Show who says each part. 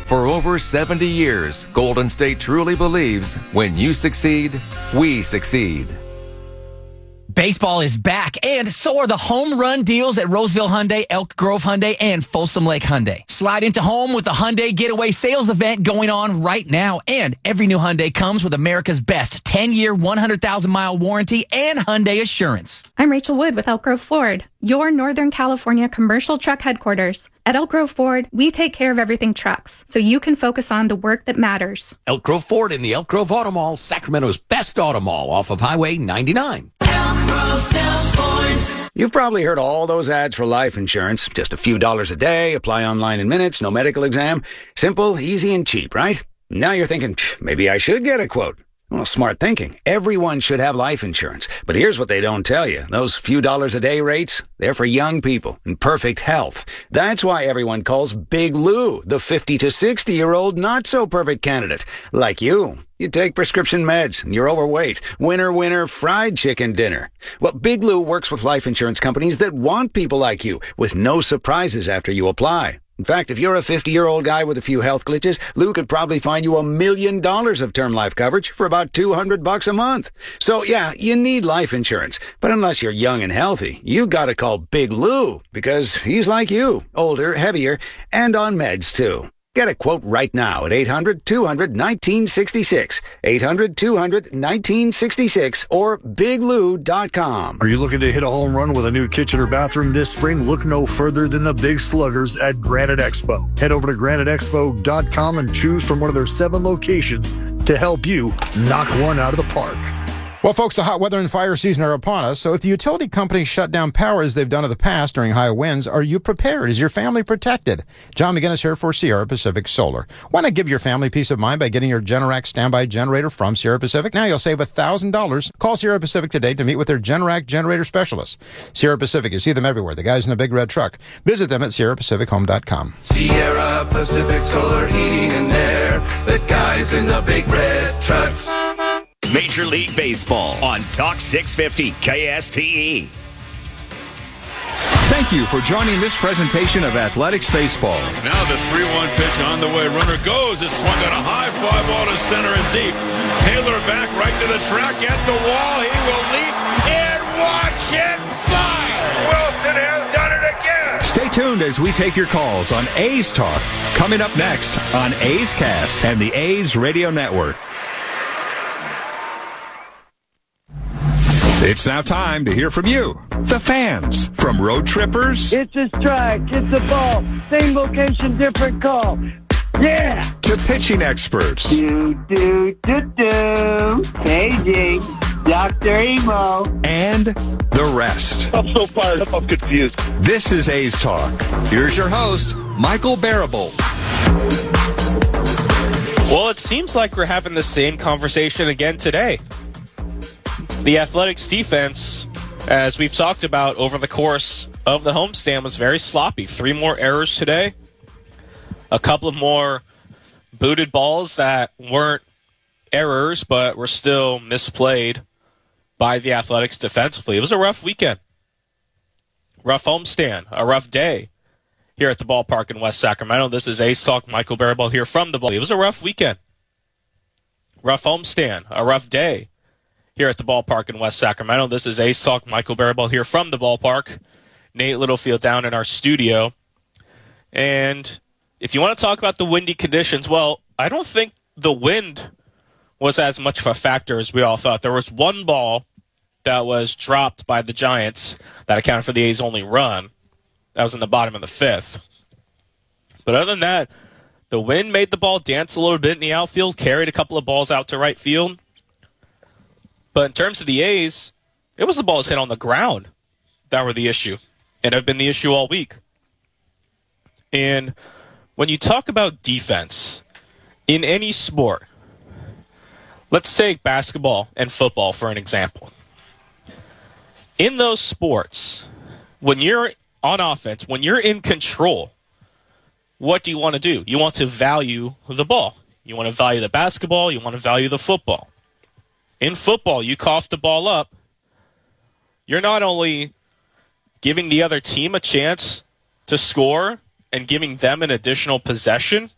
Speaker 1: For over 70 years, Golden State truly believes when you succeed, we succeed.
Speaker 2: Baseball is back, and so are the home run deals at Roseville Hyundai, Elk Grove Hyundai, and Folsom Lake Hyundai. Slide into home with the Hyundai Getaway Sales event going on right now. And every new Hyundai comes with America's best 10-year, 100,000-mile warranty and Hyundai Assurance.
Speaker 3: I'm Rachel Wood with Elk Grove Ford, your Northern California commercial truck headquarters. At Elk Grove Ford, we take care of everything trucks, so you can focus on the work that matters.
Speaker 4: Elk Grove Ford in the Elk Grove Auto Mall, Sacramento's best auto mall off of Highway 99.
Speaker 5: You've probably heard all those ads for life insurance. Just a few dollars a day, apply online in minutes, no medical exam. Simple, easy, and cheap, right? Now you're thinking, maybe I should get a quote. Well, smart thinking. Everyone should have life insurance. But here's what they don't tell you. Those few dollars a day rates, they're for young people in perfect health. That's why everyone calls Big Lou the 50 to 60-year-old not-so-perfect candidate. Like you. You take prescription meds, and you're overweight. Winner, winner, fried chicken dinner. Well, Big Lou works with life insurance companies that want people like you, with no surprises after you apply. In fact, if you're a 50-year-old guy with a few health glitches, Lou could probably find you $1 million of term life coverage for about $200 a month. So yeah, you need life insurance. But unless you're young and healthy, you gotta call Big Lou, because he's like you, older, heavier, and on meds too. Get a quote right now at 800-200-1966, 800-200-1966, or biglou.com.
Speaker 6: Are you looking to hit a home run with a new kitchen or bathroom this spring? Look no further than the Big Sluggers at Granite Expo. Head over to graniteexpo.com and choose from one of their 7 locations to help you knock one out of the park.
Speaker 7: Well, folks, the hot weather and fire season are upon us, so if the utility companies shut down power as they've done in the past during high winds, are you prepared? Is your family protected? John McGinnis here for Sierra Pacific Solar. Want to give your family peace of mind by getting your Generac standby generator from Sierra Pacific? Now you'll save $1,000. Call Sierra Pacific today to meet with their Generac generator specialists. Sierra Pacific, you see them everywhere, the guys in the big red truck. Visit them at sierrapacifichome.com.
Speaker 8: Sierra Pacific Solar Heating and Air, the guys in the big red trucks.
Speaker 9: Major League Baseball on Talk 650 KSTE.
Speaker 10: Thank you for joining this presentation of Athletics Baseball.
Speaker 11: Now the 3-1 pitch on the way. Runner goes. It's swung on a high fly ball to center and deep. Taylor back right to the track at the wall. He will leap and watch it fly. Wilson has done it again.
Speaker 10: Stay tuned as we take your calls on A's Talk. Coming up next on A's Cast and the A's Radio Network. It's now time to hear from you, the fans, from road trippers.
Speaker 12: It's a strike, it's a ball, same location, different call. Yeah!
Speaker 10: To pitching experts.
Speaker 12: KG, Dr. Emo.
Speaker 10: And the rest.
Speaker 11: I'm so fired up, I'm confused.
Speaker 10: This is A's Talk. Here's your host, Michael Barable.
Speaker 13: Well, it seems like we're having the same conversation again today. The Athletics defense, as we've talked about over the course of the homestand, was very sloppy. 3 more errors today. A couple of more booted balls that weren't errors, but were still misplayed by the Athletics defensively. It was a rough weekend. Rough homestand. A rough day here at the ballpark in West Sacramento. This is A's Talk. Michael Barable here from the ball. It was a rough weekend. Rough homestand. A rough day here at the ballpark in West Sacramento. This is A's Talk. Michael Barable here from the ballpark. Nate Littlefield down in our studio. And if you want to talk about the windy conditions, well, I don't think the wind was as much of a factor as we all thought. There was one ball that was dropped by the Giants that accounted for the A's only run. That was in the bottom of the 5th. But other than that, the wind made the ball dance a little bit in the outfield, carried a couple of balls out to right field. But in terms of the A's, it was the balls hit on the ground that were the issue and have been the issue all week. And when you talk about defense in any sport, let's take basketball and football for an example. In those sports, when you're on offense, when you're in control, what do you want to do? You want to value the ball. You want to value the basketball. You want to value the football. In football, you cough the ball up. You're not only giving the other team a chance to score and giving them an additional possession,